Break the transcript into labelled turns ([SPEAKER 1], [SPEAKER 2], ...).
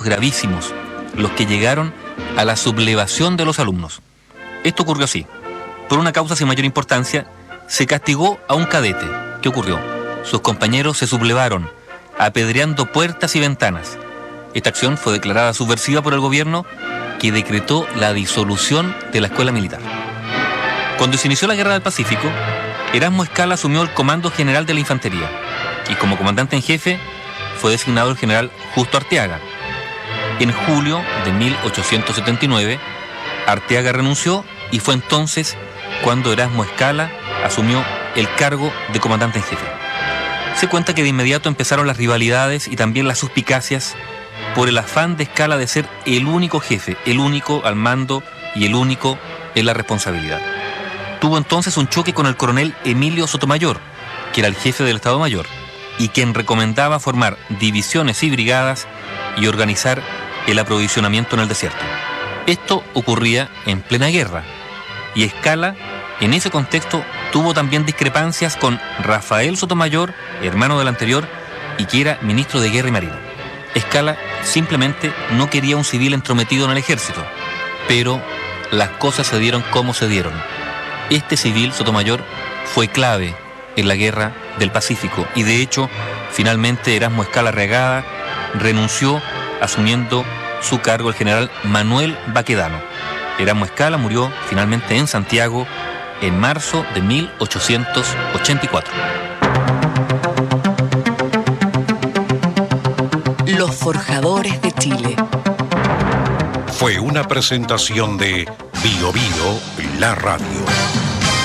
[SPEAKER 1] gravísimos, los que llegaron a la sublevación de los alumnos. Esto ocurrió así. Por una causa sin mayor importancia, se castigó a un cadete. ¿Qué ocurrió? Sus compañeros se sublevaron, apedreando puertas y ventanas. Esta acción fue declarada subversiva por el gobierno, que decretó la disolución de la escuela militar. Cuando se inició la Guerra del Pacífico, Erasmo Escala asumió el comando general de la infantería y como comandante en jefe fue designado el general Justo Arteaga. En julio de 1879, Arteaga renunció y fue entonces cuando Erasmo Escala asumió el cargo de comandante en jefe. Se cuenta que de inmediato empezaron las rivalidades y también las suspicacias por el afán de Escala de ser el único jefe, el único al mando y el único en la responsabilidad. Tuvo entonces un choque con el coronel Emilio Sotomayor, que era el jefe del Estado Mayor, y quien recomendaba formar divisiones y brigadas y organizar el aprovisionamiento en el desierto. Esto ocurría en plena guerra, y Escala, en ese contexto, tuvo también discrepancias con Rafael Sotomayor, hermano del anterior, y que era ministro de Guerra y Marina. Escala simplemente no quería un civil entrometido en el ejército, pero las cosas se dieron como se dieron. Este civil, Sotomayor, fue clave en la Guerra del Pacífico y de hecho, finalmente Erasmo Escala Reagada renunció asumiendo su cargo el general Manuel Baquedano. Erasmo Escala murió finalmente en Santiago en marzo de 1884.
[SPEAKER 2] Los Forjadores de Chile.
[SPEAKER 3] Fue una presentación de Bio Bio, la radio.